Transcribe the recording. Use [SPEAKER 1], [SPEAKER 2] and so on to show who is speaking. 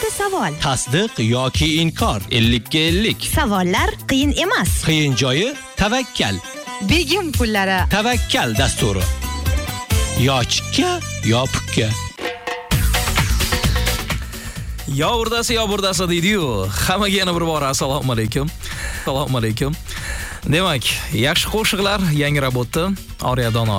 [SPEAKER 1] bitta savol.
[SPEAKER 2] Tasdiq yoki inkor. 50 ga 50.
[SPEAKER 1] Savollar qiyin emas.
[SPEAKER 2] Qiyin joyi tavakkal.
[SPEAKER 1] Begim pullari.
[SPEAKER 2] Tavakkal dasturi. Yo chikka, yo pukka.
[SPEAKER 3] Yo burdasi deydi-yu. Hammaga yana bir bor assalomu alaykum. Assalomu alaykum. Demak, yaxshi qo'shiqlar yangrab o'tdi. Oriya Dono